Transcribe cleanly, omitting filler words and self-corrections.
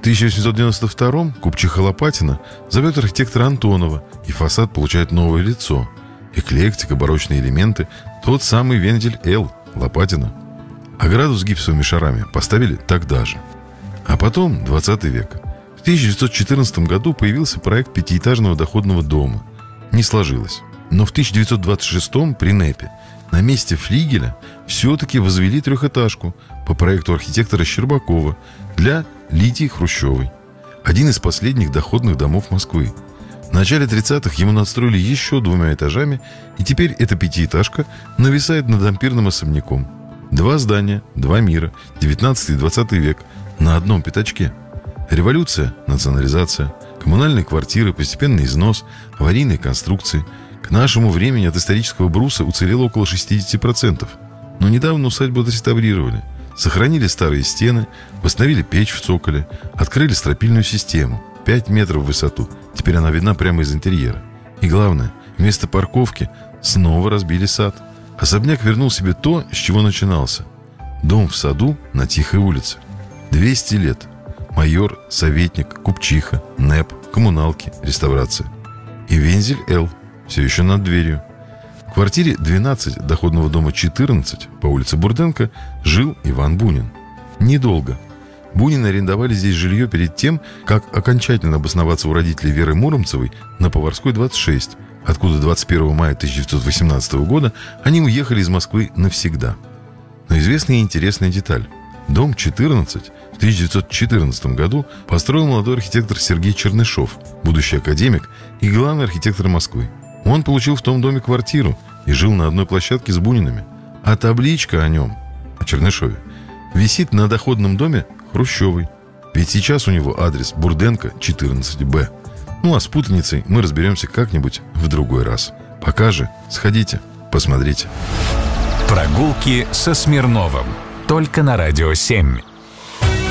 1892-м купчиха Лопатина зовет архитектора Антонова, и фасад получает новое лицо. Эклектика, барочные элементы, тот самый вензель Л Лопатина. Ограду с гипсовыми шарами поставили тогда же. А потом 20 век. В 1914 году появился проект пятиэтажного доходного дома. Не сложилось. Но в 1926 при НЭПе на месте флигеля все-таки возвели трехэтажку по проекту архитектора Щербакова для Лидии Хрущевой. Один из последних доходных домов Москвы. В начале 30-х ему надстроили еще 2 этажами, и теперь эта пятиэтажка нависает над ампирным особняком. 2 здания, 2 мира, 19 и 20 век на одном пятачке. Революция, национализация, коммунальные квартиры, постепенный износ, аварийные конструкции. К нашему времени от исторического бруса уцелело около 60%. Но недавно усадьбу отреставрировали. Сохранили старые стены, восстановили печь в цоколе, открыли стропильную систему. 5 метров в высоту. Теперь она видна прямо из интерьера. И главное, вместо парковки снова разбили сад. Особняк вернул себе то, с чего начинался. Дом в саду на тихой улице. 200 лет. Майор, советник, купчиха, НЭП, коммуналки, реставрация. И вензель Л все еще над дверью. В квартире 12 доходного дома 14 по улице Бурденко жил Иван Бунин. Недолго. Бунины арендовали здесь жилье перед тем, как окончательно обосноваться у родителей Веры Муромцевой на Поварской, 26, откуда 21 мая 1918 года они уехали из Москвы навсегда. Но известная и интересная деталь. Дом 14 в 1914 году построил молодой архитектор Сергей Чернышов, будущий академик и главный архитектор Москвы. Он получил в том доме квартиру и жил на одной площадке с Бунинами. А табличка о нем, о Чернышове, висит на доходном доме Хрущевой. Ведь сейчас у него адрес Бурденко, 14Б. Ну а с путаницей мы разберемся как-нибудь в другой раз. Пока же сходите, посмотрите. Прогулки со Смирновым. Только на Радио 7.